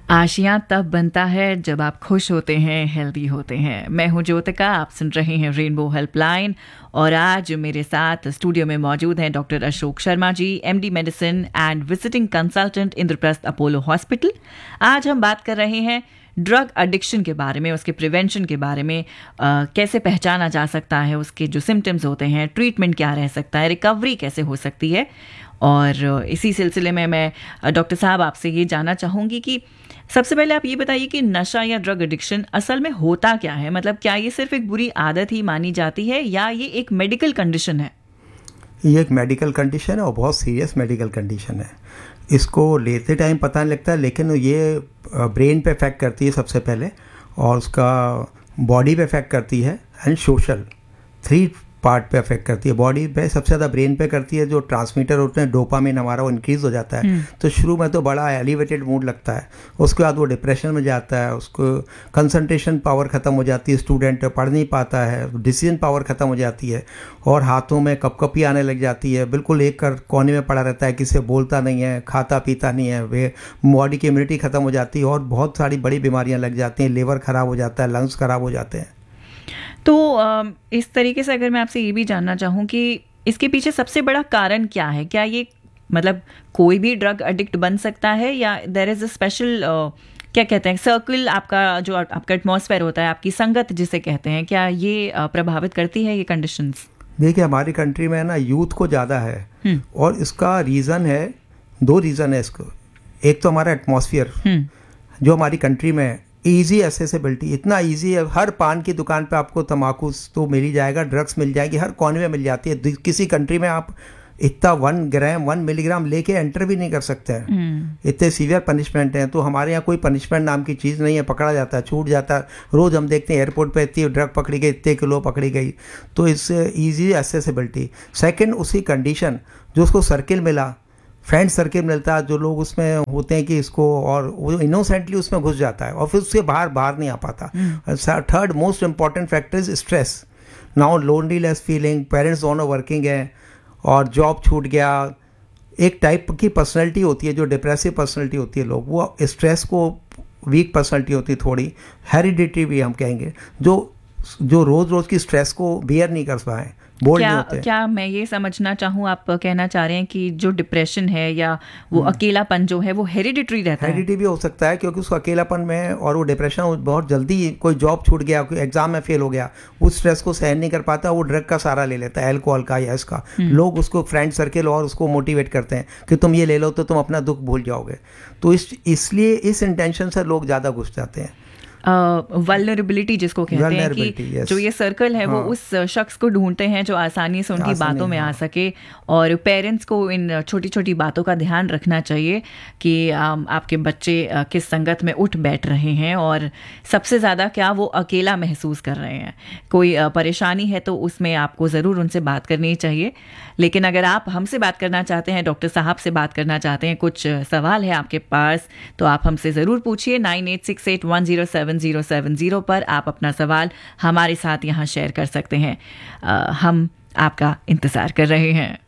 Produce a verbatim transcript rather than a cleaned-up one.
आशियाँ तब बनता है जब आप खुश होते हैं, हेल्दी होते हैं। मैं हूँ ज्योतिका, आप सुन रहे हैं रेनबो हेल्पलाइन और आज मेरे साथ स्टूडियो में मौजूद हैं doctor Ashok Sharma ji, MD medicine and visiting consultant Indraprastha Apollo hospital. आज हम बात कर रहे हैं ड्रग एडिक्शन के बारे में, उसके प्रिवेंशन के बारे में, आ, कैसे पहचाना जा सकता है, उसके जो सिम्टम्स होते हैं, ट्रीटमेंट क्या रह सकता है, रिकवरी कैसे हो सकती है। और इसी सिलसिले में मैं डॉक्टर साहब आपसे ये जानना चाहूँगी कि सबसे पहले आप ये बताइए कि नशा या ड्रग एडिक्शन असल में होता क्या है? मतलब क्या ये सिर्फ एक बुरी आदत ही मानी जाती है या ये एक मेडिकल कंडीशन है? ये एक मेडिकल कंडीशन है और बहुत सीरियस मेडिकल कंडीशन है। इसको लेते टाइम पता नहीं लगता, लेकिन ये ब्रेन पे इफेक्ट करती है सबसे पहले, और उसका बॉडी पे इफेक्ट करती है एंड सोशल, थ्री पार्ट पे अफेक्ट करती है। बॉडी पे सबसे ज़्यादा ब्रेन पे करती है, जो ट्रांसमीटर होते हैं डोपामिन हमारा वो इंक्रीज हो जाता है। तो शुरू में तो बड़ा एलिवेटेड मूड लगता है, उसके बाद वो डिप्रेशन में जाता है, उसको कंसंट्रेशन पावर ख़त्म हो जाती है, स्टूडेंट पढ़ नहीं पाता है, डिसीजन पावर ख़त्म हो जाती है और हाथों में कपकपी आने लग जाती है, बिल्कुल एक कर कोने में पड़ा रहता है, किसी से बोलता नहीं है, खाता पीता नहीं है, वे बॉडी की इम्यूनिटी ख़त्म हो जाती है और बहुत सारी बड़ी बीमारियाँ लग जाती हैं, लिवर ख़राब हो जाता है, लंग्स ख़राब हो जाते हैं। तो इस तरीके से अगर मैं आपसे ये भी जानना चाहूँ कि इसके पीछे सबसे बड़ा कारण क्या है? क्या ये मतलब कोई भी ड्रग एडिक्ट बन सकता है या देयर इज़ अ स्पेशल क्या कहते हैं सर्कल, आपका जो आपका एटमॉस्फेयर होता है, आपकी संगत जिसे कहते हैं, क्या ये प्रभावित करती है ये कंडीशंस? देखिए, हमारी कंट्री में ना यूथ को ज़्यादा है और इसका रीज़न है, दो रीज़न है इसको। एक तो हमारा एटमॉस्फेयर जो हमारी कंट्री में ईजी एसेसिबिलिटी, इतना ईजी है, हर पान की दुकान पे आपको तम्बाकू तो मिल ही जाएगा, ड्रग्स मिल जाएगी, हर कोने में मिल जाती है। किसी कंट्री में आप इतना वन ग्राम वन मिलीग्राम लेके एंटर भी नहीं कर सकते हैं, इतने सीवियर पनिशमेंट हैं। तो हमारे यहाँ कोई पनिशमेंट नाम की चीज़ नहीं है, पकड़ा जाता है, छूट जाता है। रोज़ हम देखते हैं एयरपोर्ट पे इतनी ड्रग पकड़ी गई, इतने किलो पकड़ी गई। तो इससे ईजी एसेसिबिलिटी। सेकेंड, उसकी कंडीशन, जो उसको सर्किल मिला, फ्रेंड सर्किल मिलता है, जो लोग उसमें होते हैं कि इसको, और वो इनोसेंटली उसमें घुस जाता है और फिर उससे बाहर बाहर नहीं आ पाता। Third most important factor is stress. Now loneliness feeling, parents दोनों वर्किंग है और जॉब छूट गया। एक टाइप की पर्सनैलिटी होती है जो डिप्रेसिव पर्सनैलिटी होती है, लोग वो स्ट्रेस को, वीक पर्सनैलिटी होती है थोड़ी, हेरिडिटी भी हम कहेंगे, जो जो रोज़ रोज़ की स्ट्रेस को बियर नहीं कर पाए, बोल्ड क्या, नहीं होते। क्या मैं ये समझना चाहूँ, आप कहना चाह रहे हैं कि जो डिप्रेशन है या वो अकेलापन जो है वो हेरिडिटरी रहता है? हेरिडिटी भी हो सकता है, क्योंकि उसको अकेलापन में और वो डिप्रेशन बहुत जल्दी, कोई जॉब छूट गया, कोई एग्जाम में फेल हो गया, उस स्ट्रेस को सहन नहीं कर पाता, वो ड्रग का सहारा ले लेता है, अल्कोहल का या इसका। लोग उसको फ्रेंड सर्किल और उसको मोटिवेट करते हैं कि तुम ये ले लो तो तुम अपना दुख भूल जाओगे। तो इस इसलिए इस इंटेंशन से लोग ज़्यादा घुस जाते हैं। वल्नरेबिलिटी uh, जिसको कहते हैं कि yes. जो ये सर्कल है, हाँ. वो उस शख्स को ढूंढते हैं जो आसानी से उनकी आसानी, बातों में हाँ. आ सके। और पेरेंट्स को इन छोटी छोटी बातों का ध्यान रखना चाहिए कि um, आपके बच्चे uh, किस संगत में उठ बैठ रहे हैं और सबसे ज़्यादा क्या वो अकेला महसूस कर रहे हैं। कोई uh, परेशानी है तो उसमें आपको ज़रूर उनसे बात करनी चाहिए। लेकिन अगर आप हमसे बात करना चाहते हैं, डॉक्टर साहब से बात करना चाहते हैं, कुछ सवाल है आपके पास, तो आप हमसे ज़रूर पूछिए। Nine eight six eight one zero seven zero seven zero पर आप अपना सवाल हमारे साथ यहाँ शेयर कर सकते हैं। आ, हम आपका इंतज़ार कर रहे हैं।